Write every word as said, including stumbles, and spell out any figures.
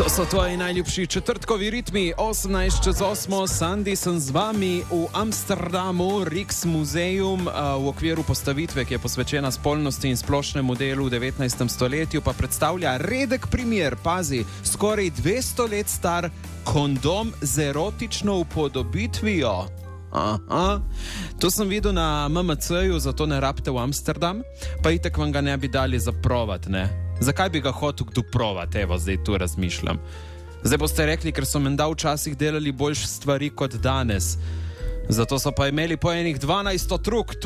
To so tvoji najljubši četrtkovi ritmi, osemnajst čez osmo, Sandy sem z vami v Amsterdamu, Rijksmuseum, v okviru postavitve, ki je posvečena spolnosti in splošnemu delu v devetnajstem stoletju, pa predstavlja redek primer, pazi, skoraj dvesto let star kondom z erotično upodobitvijo. Aha, to sem videl na M M C-ju, zato ne rabite v Amsterdam, pa itak vam ga ne bi dali zaprovat, ne? Zakaj bi ga hotel kdo provat, evo, zdaj tu razmišljam. Zdaj boste rekli, ker so menda včasih delali boljše stvari kot danes. Zato so pa imeli po enih dvanajst otrok.